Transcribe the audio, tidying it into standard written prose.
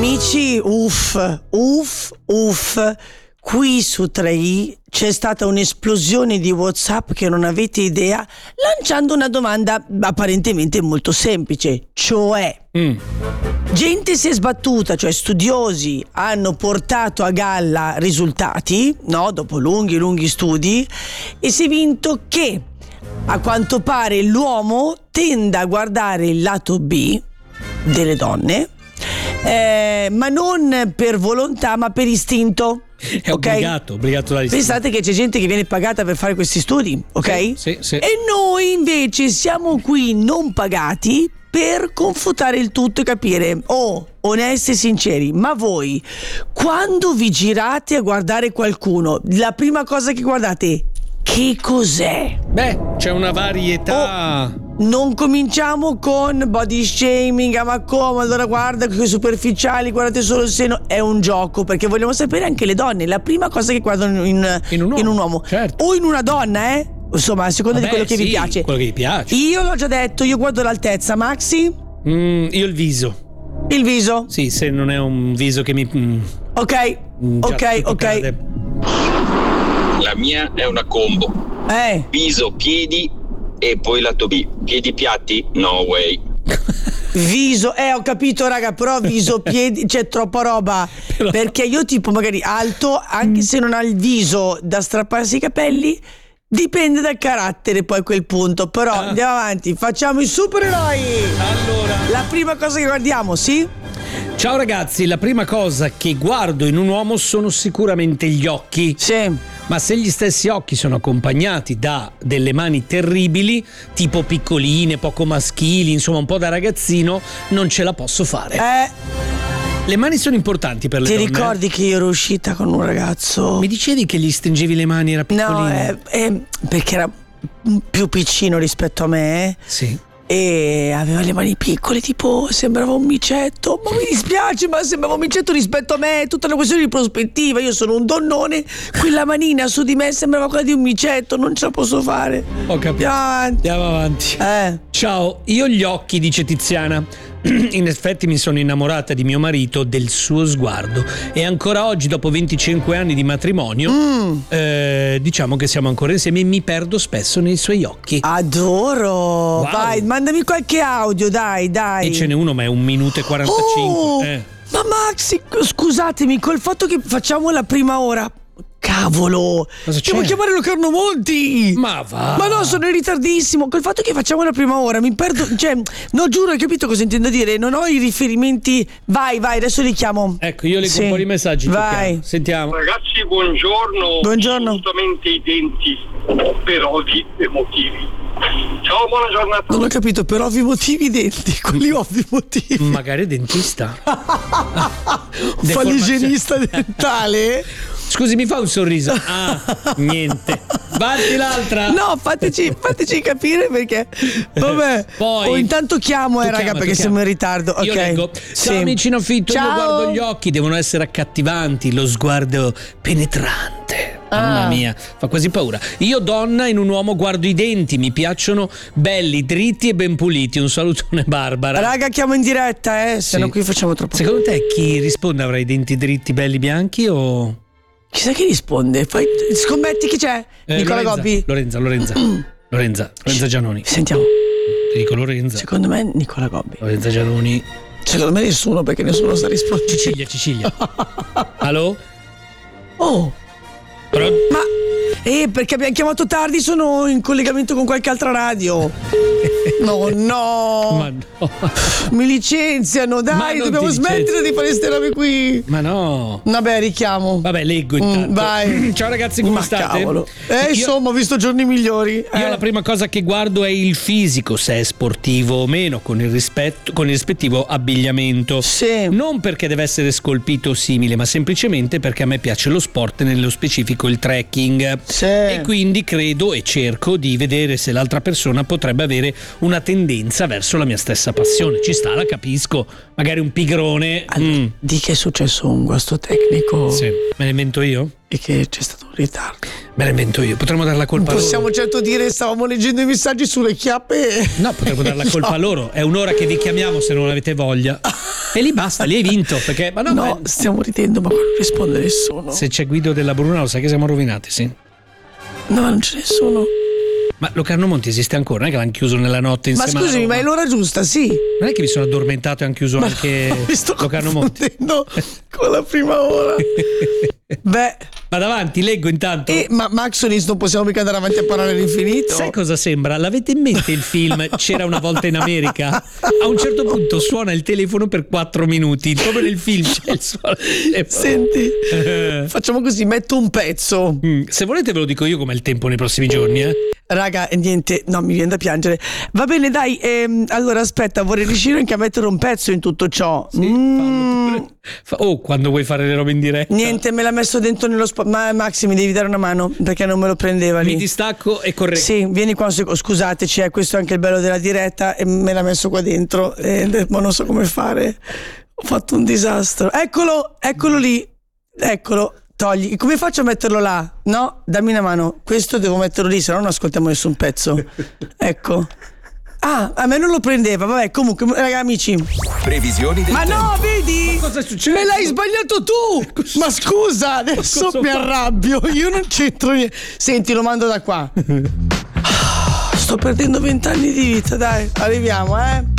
Amici, uff, qui su 3i c'è stata un'esplosione di WhatsApp che non avete idea, lanciando una domanda apparentemente molto semplice, cioè gente si è sbattuta, cioè studiosi hanno portato a galla risultati, no, dopo lunghi studi, e si è vinto che a quanto pare l'uomo tende a guardare il lato B delle donne, ma non per volontà ma per istinto. È obbligato da istinto. Pensate che c'è gente che viene pagata per fare questi studi, ok? Sì. E noi invece siamo qui non pagati per confutare il tutto e capire, onesti e sinceri, ma voi quando vi girate a guardare qualcuno, la prima cosa che guardate, che cos'è? Beh, c'è una varietà. Non cominciamo con body shaming, ma come? Allora guarda che superficiali, guardate solo il seno. È un gioco, perché vogliamo sapere anche le donne. La prima cosa che guardano in un uomo, certo. O in una donna, insomma, a seconda di quello che vi piace. Quello che vi piace. Io l'ho già detto, io guardo l'altezza. Maxi? Io il viso. Il viso? Sì, se non è un viso che mi Ok. cade. La mia è una combo. Viso, piedi e poi lato B. Piedi piatti? No way. Viso, ho capito raga, però viso, piedi, c'è troppa roba. Perché io tipo magari alto, anche se non ha il viso da strapparsi i capelli, dipende dal carattere poi a quel punto. Però andiamo avanti, facciamo i supereroi. Allora, la prima cosa che guardiamo, sì? Ciao ragazzi, la prima cosa che guardo in un uomo sono sicuramente gli occhi. Sì. Ma se gli stessi occhi sono accompagnati da delle mani terribili, tipo piccoline, poco maschili, insomma un po' da ragazzino, non ce la posso fare. Le mani sono importanti per le donne. Ti ricordi che io ero uscita con un ragazzo? Mi dicevi che gli stringevi le mani, era piccolino? No, perché era più piccino rispetto a me. Sì. E aveva le mani piccole, tipo sembrava un micetto. Ma mi dispiace, ma sembrava un micetto rispetto a me. È tutta una questione di prospettiva. Io sono un donnone, quella manina su di me sembrava quella di un micetto. Non ce la posso fare. Ho capito. Andiamo avanti. Ciao, io gli occhi, dice Tiziana. In effetti mi sono innamorata di mio marito, del suo sguardo, e ancora oggi, dopo 25 anni di matrimonio, diciamo che siamo ancora insieme e mi perdo spesso nei suoi occhi. Adoro. Wow. Vai, mandami qualche audio, dai. E ce n'è uno, ma è 1 minuto e 45. Ma Maxi, scusatemi, col fatto che facciamo la prima ora, cavolo, devo chiamare Locarno Monti. Ma va. Ma no, sono in ritardissimo. Col fatto che facciamo la prima ora mi perdo. Cioè, no, giuro, hai capito cosa intendo dire? Non ho i riferimenti. Vai, adesso li chiamo. Ecco, io leggo un po' di messaggi. Vai. Sentiamo. Ragazzi, buongiorno. Giustamente i denti per ovvi motivi. Ciao, buona giornata. Non ho capito, per ovvi motivi i denti. Quali ovvi motivi? Magari dentista. Fa l'igienista dentale. Scusi, mi fa un sorriso? Niente. Batti l'altra. No, fateci capire perché. Vabbè. Poi intanto chiamo, raga, perché siamo in ritardo. Io leggo. Ciao amici in affitto. Ciao. Io guardo gli occhi, devono essere accattivanti, lo sguardo penetrante. Mamma mia, fa quasi paura. Io donna in un uomo guardo i denti, mi piacciono belli, dritti e ben puliti. Un salutone Barbara. Raga, chiamo in diretta, se no qui facciamo troppo. Secondo te chi risponde avrà i denti dritti, belli, bianchi o... Chissà chi risponde. Scommetti chi c'è? Nicola Gobbi? Lorenza Giannoni. Sentiamo. Ti dico Lorenza. Secondo me Nicola Gobbi. Lorenza Giannoni. Secondo me nessuno, perché nessuno sta rispondendo. Cecilia. Allo? Ma perché abbiamo chiamato tardi, sono in collegamento con qualche altra radio. No. Ma no. Mi licenziano, dai, dobbiamo smettere di fare queste robe qui. Ma no. Vabbè, richiamo. Vabbè, leggo intanto. Vai. Ciao ragazzi, come state? Cavolo. Insomma, ho visto giorni migliori. Io la prima cosa che guardo è il fisico, se è sportivo o meno, con il rispettivo abbigliamento. Sì. Non perché deve essere scolpito o simile, ma semplicemente perché a me piace lo sport, nello specifico il trekking. Sì. E quindi credo e cerco di vedere se l'altra persona potrebbe avere una tendenza verso la mia stessa passione. Ci sta, la capisco. Magari un pigrone. Di che è successo un guasto tecnico? Sì. Me ne invento io? E che c'è stato un ritardo. Me la invento io. Potremmo dare la colpa a loro. Possiamo certo dire, stavamo leggendo i messaggi sulle chiappe. No, potremmo dare la colpa a loro. È un'ora che vi chiamiamo se non avete voglia. E lì basta, lì hai vinto. Perché, ma no, stiamo ridendo, ma non risponde nessuno. Se c'è Guido della Bruna, lo sai che siamo rovinati, sì. No, non c'è nessuno. Ma Locarno Monti esiste ancora? Non è che l'hanno chiuso nella notte insieme? Ma scusami, ma è l'ora giusta, sì. Non è che mi sono addormentato e hanno chiuso anche Locarno Monti? No, con la prima ora. Beh, vado avanti, leggo intanto. Ma Maxonis non possiamo mica andare avanti a parlare all'infinito. Sai cosa sembra? L'avete in mente il film C'era una volta in America? A un certo punto suona il telefono per 4 minuti. Come nel film c'è il suono. Senti, facciamo così, metto un pezzo. Se volete ve lo dico io com'è il tempo nei prossimi giorni, Raga, niente, no, mi viene da piangere. Va bene, dai, allora aspetta, vorrei riuscire anche a mettere un pezzo in tutto ciò. Sì, quando vuoi fare le robe in diretta. Niente, me l'ha messo dentro nello spot. Ma Maxi, mi devi dare una mano perché non me lo prendeva lì. Mi distacco e correggo. Sì, vieni qua un secondo. Scusateci, questo è anche il bello della diretta e me l'ha messo qua dentro, ma non so come fare. Ho fatto un disastro. Eccolo lì. Eccolo. Togli. Come faccio a metterlo là? No, dammi una mano. Questo devo metterlo lì, se no non ascoltiamo nessun pezzo. Ecco. A me non lo prendeva. Vabbè, comunque, raga, amici. Previsioni del tempo. No, vedi? Ma cosa è successo? Me l'hai sbagliato tu. Ma scusa, adesso mi arrabbio. Io non c'entro niente. Senti, lo mando da qua. Sto perdendo 20 anni di vita, dai. Arriviamo,